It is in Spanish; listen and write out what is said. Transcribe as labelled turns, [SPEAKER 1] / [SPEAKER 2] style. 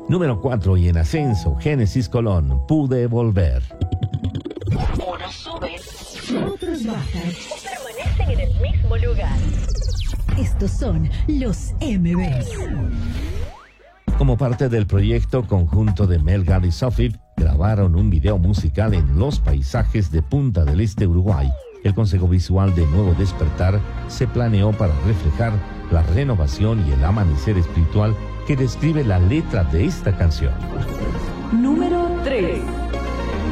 [SPEAKER 1] Número 4 y en ascenso, Génesis Colón, Pude Volver.
[SPEAKER 2] Unos suben,
[SPEAKER 3] Otros bajan.
[SPEAKER 2] o permanecen en el mismo lugar.
[SPEAKER 3] Estos son los MBs.
[SPEAKER 1] Como parte del proyecto conjunto de Melgar y Sophie, grabaron un video musical en los paisajes de Punta del Este, Uruguay. El consejo visual de Nuevo Despertar se planeó para reflejar la renovación y el amanecer espiritual que describe la letra de esta canción.
[SPEAKER 3] Número 3.